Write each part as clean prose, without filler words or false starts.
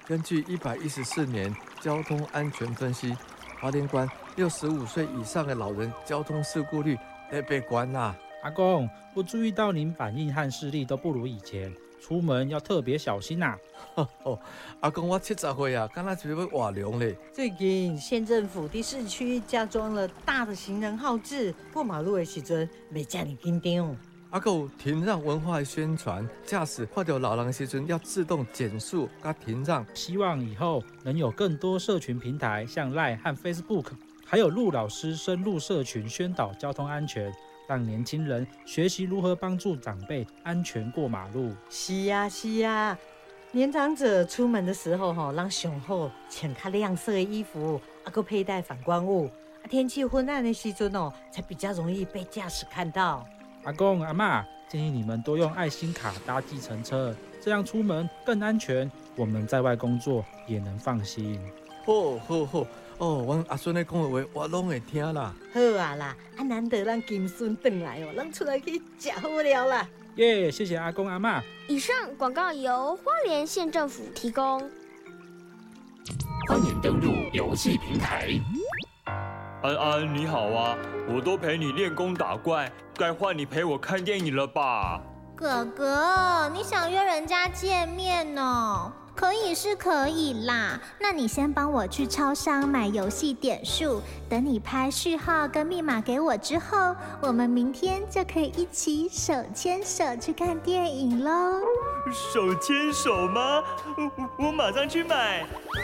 根据114年交通安全分析，花莲县65岁以上的老人交通事故率特别高啦。 阿公，我注意到您反应和视力都不如以前，出门要特别小心呐。 阿公，我70岁啊，敢若是要活龙嘞。 最近县政府在市区加装了大的行人号志，过马路的时阵袂这么紧张。 还有停让文化的宣传，驾驶看到老人的时阵要自动减速加停让。 希望以后能有更多社群平台，像 LINE 和 Facebook， 还有陆老师深入社群宣导交通安全，让年轻人学习如何帮助长辈安全过马路。 是啊，是啊。年长者出门的时候，让上好穿较亮色的衣服，还佩戴反光物。天气昏暗的时阵才比较容易被驾驶看到。 阿公阿嬷，建议你们多用爱心卡搭计程车，这样出门更安全，我们在外工作也能放心。 好，阮阿孙咧讲的话，我拢会听啦。 好啊啦，难得咱金孙回来咱出来去吃好料啦。 耶，谢谢阿公阿嬷。 以上广告由花莲县政府提供。 欢迎登入游戏平台。 安安你好啊，我都陪你练功打怪，该换你陪我看电影了吧？ 哥哥，你想约人家见面哦？可以是可以啦，那你先帮我去超商买游戏点数，等你拍序号跟密码给我之后，我们明天就可以一起手牵手去看电影咯。 手牵手吗？我马上去买。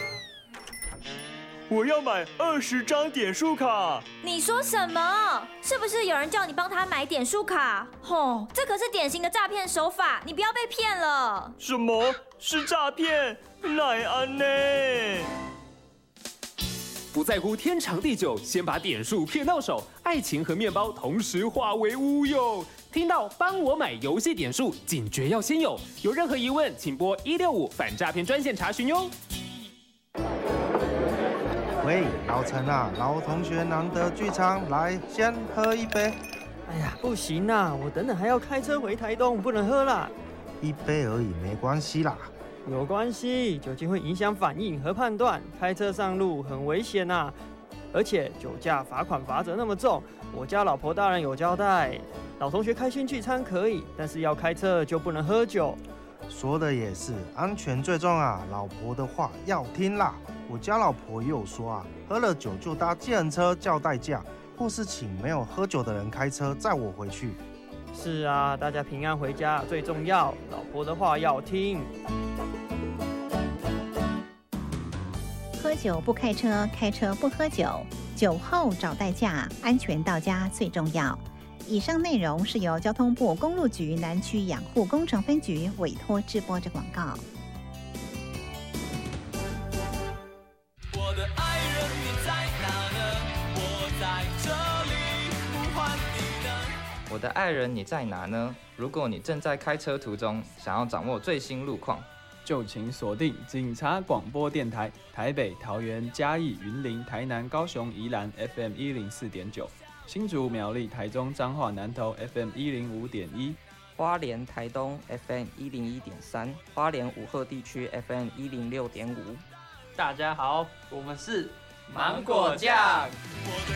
我要买20张点数卡。 你说什么？是不是有人叫你帮他买点数卡？这可是典型的诈骗手法，你不要被骗了。 什么是诈骗？奈安呢？ 不在乎天长地久，先把点数骗到手，爱情和面包同时化为乌有。听到帮我买游戏点数，警觉要先有。有任何疑问，请拨165反诈骗专线查询哟。 喂，老陈啊，老同学难得聚餐，来先喝一杯。 哎呀，不行啦，我等等还要开车回台东，不能喝啦。 一杯而已，没关系啦。 有关系，酒精会影响反应和判断，开车上路很危险呐。而且酒驾罚款罚则那么重，我家老婆大人有交代，老同学开心聚餐可以，但是要开车就不能喝酒。 说的也是，安全最重啊，老婆的话要听啦。我家老婆也有说啊，喝了酒就搭计程车叫代驾，或是请没有喝酒的人开车载我回去。 是啊，大家平安回家最重要，老婆的话要听。 喝酒不开车，开车不喝酒，酒后找代驾，安全到家最重要。以上内容是由交通部公路局南区养护工程分局委托直播的广告。 我的爱人你在哪呢？我在这里呼唤你呢。 我的爱人你在哪呢？如果你正在开车途中，想要掌握最新路况， 就请锁定警察广播电台台北、桃园、嘉义、云林、台南、高雄、宜兰 FM 104.9。新竹、苗栗、台中、彰化、南投 FM 105.1， 花莲、台东 FM 101.3，花莲武鹤地区 FM 106.5。 大家好，我们是芒果酱。